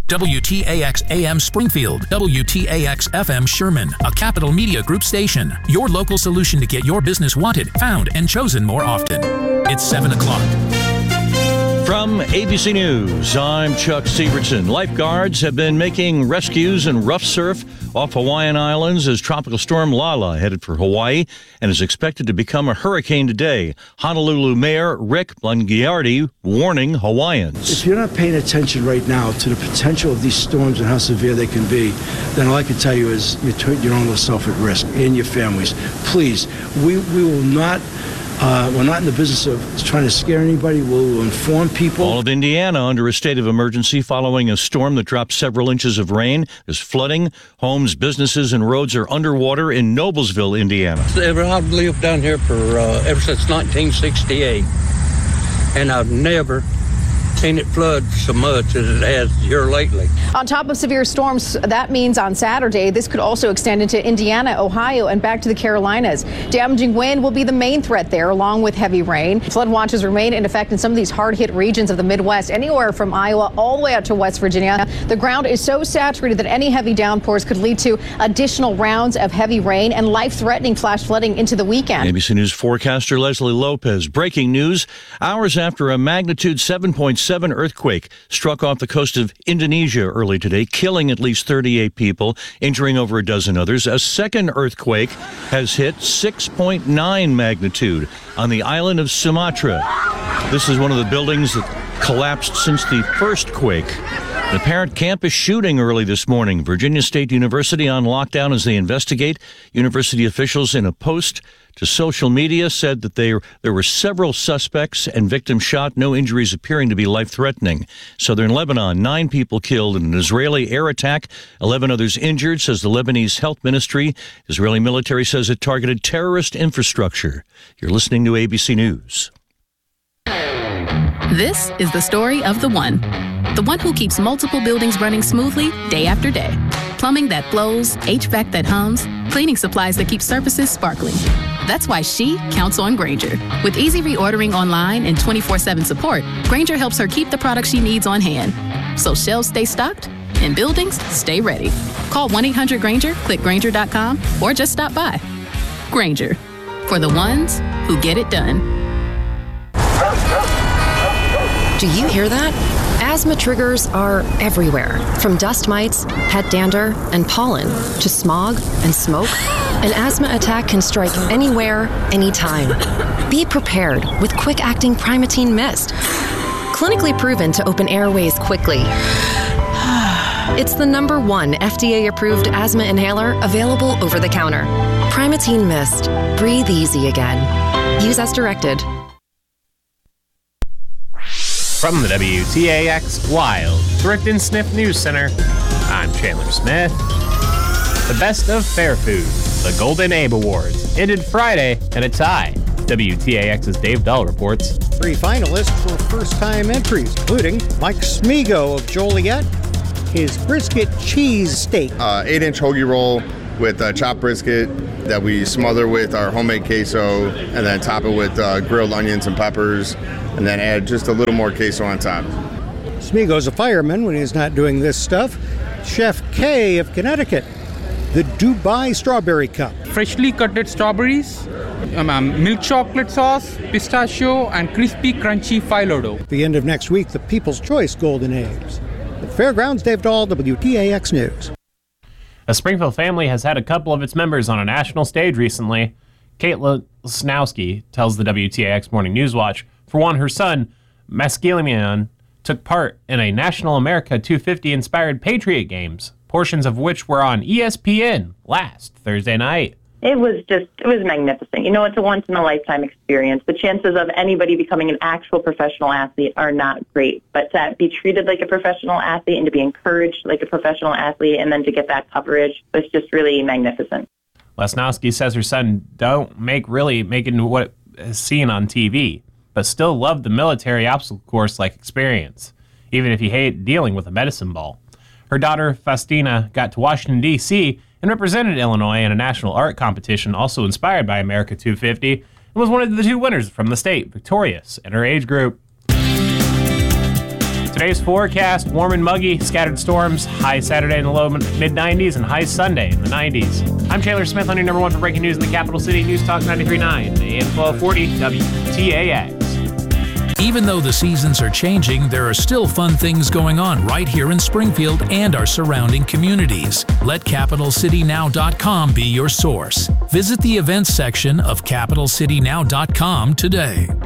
WTAX AM Springfield, WTAX FM Sherman, a Capital Media Group station. Your local solution to get your business wanted, found, and chosen more often. It's 7 o'clock. From ABC News, I'm Chuck Severson. Lifeguards have been making rescues in rough surf off Hawaiian Islands as Tropical Storm Lala headed for Hawaii and is expected to become a hurricane today. Honolulu Mayor Rick Blangiardi warning Hawaiians. If you're not paying attention right now to the potential of these storms and how severe they can be, then all I can tell you is you put your own self at risk and your families. Please, we will not... we're not in the business of trying to scare anybody. We'll inform people. All of Indiana under a state of emergency following a storm that dropped several inches of rain. There's flooding. Homes, businesses, and roads are underwater in Noblesville, Indiana. I've lived down here for ever since 1968, and I've never seen it flood so much as it has here lately. On top of severe storms, that means on Saturday, this could also extend into Indiana, Ohio, and back to the Carolinas. Damaging wind will be the main threat there, along with heavy rain. Flood watches remain in effect in some of these hard-hit regions of the Midwest, anywhere from Iowa all the way out to West Virginia. The ground is so saturated that any heavy downpours could lead to additional rounds of heavy rain and life-threatening flash flooding into the weekend. ABC News forecaster Leslie Lopez. Breaking news, hours after a magnitude 7.7 earthquake struck off the coast of Indonesia early today, killing at least 38 people, injuring over a dozen others. A second earthquake has hit 6.9 magnitude on the island of Sumatra. This is one of the buildings that collapsed since the first quake. The apparent campus shooting early this morning. Virginia State University on lockdown as they investigate. University officials in a post to social media said that there were several suspects and victims shot, no injuries appearing to be life-threatening. Southern Lebanon, 9 people killed in an Israeli air attack, 11 others injured, says the Lebanese Health Ministry. Israeli military says it targeted terrorist infrastructure. You're listening to ABC News. This is the story of the one who keeps multiple buildings running smoothly day after day. Plumbing that flows, HVAC that hums, cleaning supplies that keep surfaces sparkling. That's why she counts on Grainger. With easy reordering online and 24/7 support, Grainger helps her keep the products she needs on hand. So shelves stay stocked and buildings stay ready. Call 1-800-GRAINGER, click Grainger.com, or just stop by. Grainger, for the ones who get it done. Do you hear that? Asthma triggers are everywhere, from dust mites, head dander, and pollen, to smog and smoke. An asthma attack can strike anywhere, anytime. Be prepared with quick-acting Primatene Mist. Clinically proven to open airways quickly. It's the #1 FDA-approved asthma inhaler available over the counter. Primatene Mist. Breathe easy again. Use as directed. From the WTAX Wild Thrift and Sniff News Center, I'm Chandler Smith. The Best of Fair Food, the Golden Abe Awards, ended Friday at a tie. WTAX's Dave Dahl reports. 3 finalists for first-time entries, including Mike Smigo of Joliet, his brisket cheese steak. 8-inch hoagie roll with chopped brisket that we smother with our homemade queso and then top it with grilled onions and peppers and then add just a little more queso on top. Smigo's a fireman when he's not doing this stuff. Chef K of Connecticut, the Dubai Strawberry Cup. Freshly cutted strawberries, milk chocolate sauce, pistachio, and crispy, crunchy phyllo dough. At the end of next week, the People's Choice Golden Apes. At Fairgrounds, Dave Dahl, WTAX News. A Springfield family has had a couple of its members on a national stage recently. Kate Lesnowski tells the WTAX Morning News Watch, for one, her son, Mascalimian, took part in a National America 250-inspired Patriot Games, portions of which were on ESPN last Thursday night. It was magnificent. You know, it's a once-in-a-lifetime experience. The chances of anybody becoming an actual professional athlete are not great. But to be treated like a professional athlete and to be encouraged like a professional athlete and then to get that coverage was just really magnificent. Lesnowski says her son don't make it what is seen on TV, but still loved the military obstacle course-like experience, even if he hated dealing with a medicine ball. Her daughter, Faustina, got to Washington, D.C., and represented Illinois in a national art competition also inspired by America 250, and was one of the 2 winners from the state, victorious in her age group. Today's forecast, warm and muggy, scattered storms, high Saturday in the low mid-90s and high Sunday in the 90s. I'm Taylor Smith on your number one for breaking news in the capital city, News Talk 93.9, AM 1240, WTAX. Even though the seasons are changing, there are still fun things going on right here in Springfield and our surrounding communities. Let CapitalCityNow.com be your source. Visit the events section of CapitalCityNow.com today.